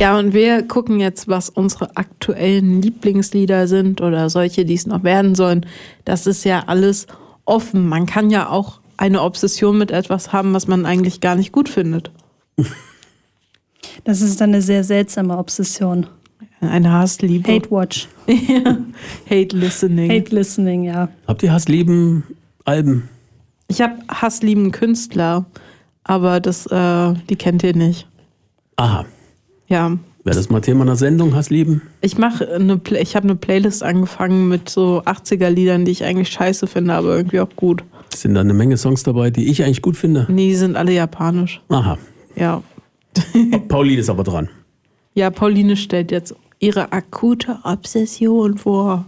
Ja, und wir gucken jetzt, was unsere aktuellen Lieblingslieder sind oder solche, die es noch werden sollen. Das ist ja alles offen. Man kann ja auch eine Obsession mit etwas haben, was man eigentlich gar nicht gut findet. Das ist dann eine sehr seltsame Obsession. Eine Hassliebe. Hate Watch. Hate Listening. Hate Listening, ja. Habt ihr Hasslieben-Alben? Ich habe Hasslieben Künstler, aber die kennt ihr nicht. Aha. Ja. Wäre das mal Thema einer Sendung, Hasslieben? Ich habe eine Playlist angefangen mit so 80er-Liedern, die ich eigentlich scheiße finde, aber irgendwie auch gut. Sind da eine Menge Songs dabei, die ich eigentlich gut finde? Nee, die sind alle japanisch. Aha. Ja. Pauline ist aber dran. Ja, Pauline stellt jetzt ihre akute Obsession vor.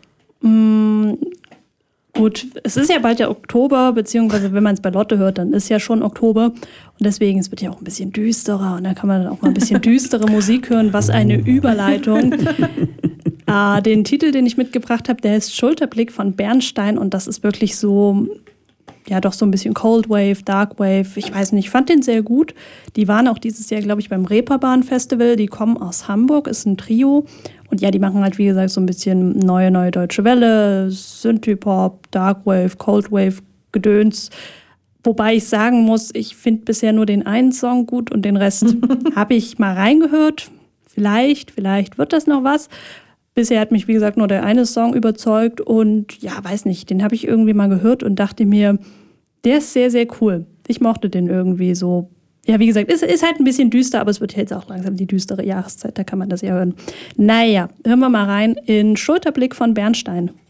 Gut, es ist ja bald der Oktober, beziehungsweise wenn man es bei Lotte hört, dann ist ja schon Oktober. Und deswegen, es wird ja auch ein bisschen düsterer und da kann man dann auch mal ein bisschen düstere Musik hören. Was eine Überleitung. Den Titel, den ich mitgebracht habe, der heißt Schulterblick von Bernstein und das ist wirklich so, ja doch so ein bisschen Cold Wave, Dark Wave, ich weiß nicht, ich fand den sehr gut. Die waren auch dieses Jahr, glaube ich, beim Reeperbahn Festival, die kommen aus Hamburg, ist ein Trio. Und ja, die machen halt, wie gesagt, so ein bisschen neue deutsche Welle, Synthie-Pop, Dark Wave, Cold Wave, Gedöns. Wobei ich sagen muss, ich finde bisher nur den einen Song gut und den Rest habe ich mal reingehört. Vielleicht wird das noch was. Bisher hat mich, wie gesagt, nur der eine Song überzeugt und ja, weiß nicht, den habe ich irgendwie mal gehört und dachte mir, der ist sehr, sehr cool. Ich mochte den irgendwie so. Ja, wie gesagt, ist halt ein bisschen düster, aber es wird jetzt auch langsam die düstere Jahreszeit, da kann man das ja hören. Naja, hören wir mal rein in Schulterblick von Bernstein.